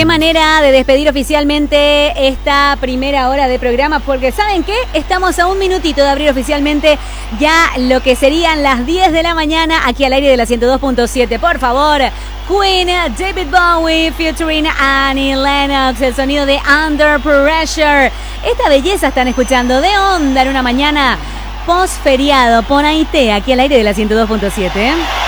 qué manera de despedir oficialmente esta primera hora de programa, porque ¿saben qué? Estamos a un minutito de abrir oficialmente ya lo que serían las 10 de la mañana aquí al aire de la 102.7. Por favor, Queen, David Bowie featuring Annie Lennox, el sonido de Under Pressure. Esta belleza están escuchando de onda en una mañana post feriado. Pon ahí aquí al aire de la 102.7.